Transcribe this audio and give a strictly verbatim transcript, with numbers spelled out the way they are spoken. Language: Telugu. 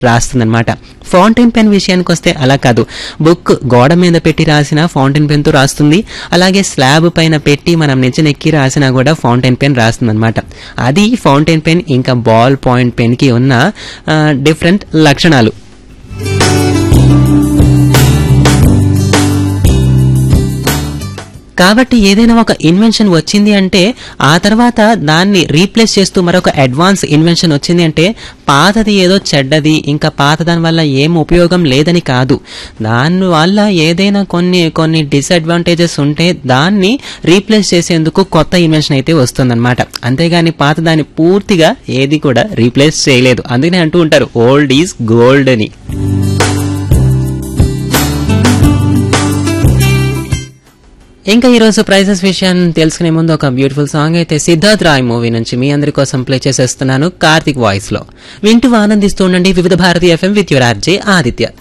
రాస్తుందన్నమాట. ఫౌంటైన్ పెన్ విషయానికి వస్తే అలా కాదు. బుక్ గోడ మీద పెట్టి రాసినా ఫౌంటైన్ పెన్ తో రాస్తుంది, అలాగే స్లాబ్ పైన పెట్టి మనం నిచ్చెనెక్కి రాసినా కూడా ఫౌంటైన్ పెన్ రాస్తుంది అనమాట. అది ఫౌంటైన్ పెన్ ఇంకా బాల్ పాయింట్ పెన్ కి ఉన్న డిఫరెంట్ లక్షణాలు. కాబట్టి ఏదైనా ఒక ఇన్వెన్షన్ వచ్చింది అంటే ఆ తర్వాత దాన్ని రీప్లేస్ చేస్తూ మరొక అడ్వాన్స్ ఇన్వెన్షన్ వచ్చింది అంటే పాతది ఏదో చెడ్డది, ఇంకా పాత దాని వల్ల ఏం ఉపయోగం లేదని కాదు. దానివల్ల ఏదైనా కొన్ని కొన్ని డిసడ్వాంటేజెస్ ఉంటే దాన్ని రీప్లేస్ చేసేందుకు కొత్త ఇన్వెన్షన్ అయితే వస్తుందన్నమాట. అంతేగాని పాత దాన్ని పూర్తిగా ఏది కూడా రీప్లేస్ చేయలేదు. అందుకనే అంటూ ఉంటారు ఓల్డ్ ఈజ్ గోల్డ్ అని. ఇంకా ఈరోజు ప్రైజెస్ విషయాన్ని తెలుసుకునే ముందు ఒక బ్యూటిఫుల్ సాంగ్ అయితే సిద్ధార్థ్ రాయ్ మూవీ నుంచి మీ అందరి కోసం ప్లే చేసేస్తున్నాను కార్తిక్ వాయిస్ లో. వింటూ ఆనందిస్తూ ఉండండి వివిధ Bharati FM with your RJ Aditya.